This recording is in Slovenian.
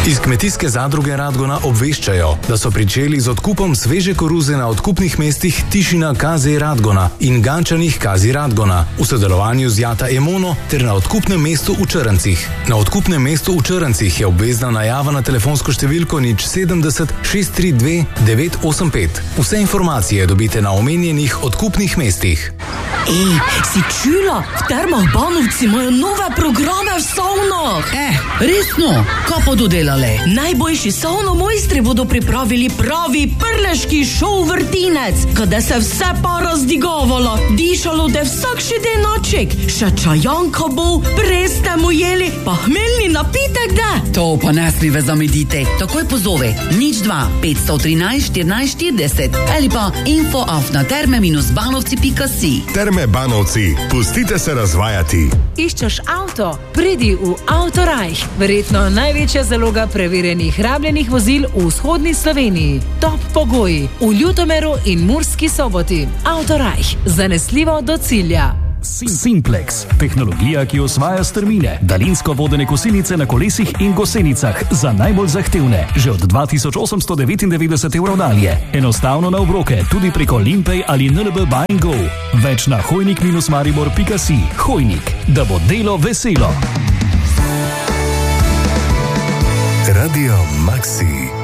Iz Kmetijske zadruge Radgona obveščajo, da so pričeli z odkupom sveže koruze na odkupnih mestih Tišina KZ Radgona in Gančanih KZ Radgona v sodelovanju z Jata Emono ter na odkupnem mestu v Črncih. Na odkupnem mestu v Črncih je obvezna najava na telefonsko številko 070 632 985. Vse informacije dobite na omenjenih odkupnih mestih. Ej, si čula? V Termah Banovci imajo nove programe v savnah. Resno? Kaj pa dodelale? Najboljši savnomojstri bodo pripravili pravi prleški šov vrtinec, kada se vse pa razdigavalo, dišalo da vsak še denoček, še čajanka bo, preste mu jeli, pa hmeljni napitek da. To pa ne smive zamedite. Takoj pozove 02 513 14 40 ali pa info@terme-banovci.si. Terme Banovci, pustite se razvajati. Iščeš avto? Pridi v Autorajh. Verjetno največja zaloga preverjenih rabljenih vozil v vzhodni Sloveniji. Top pogoji v Ljutomeru in Murski Soboti. Autorajh. Zanesljivo do cilja. Simplex, tehnologija, ki osvaja strmine, daljinsko vodene kosilnice na kolesih in gosenicah za najbolj zahtevne, že od 2899 evrov dalje. Enostavno na obroke, tudi preko Limpay ali NLB Buy & Go. Več na hojnik-maribor.si. Hojnik, da bo delo veselo. Radio Maxi.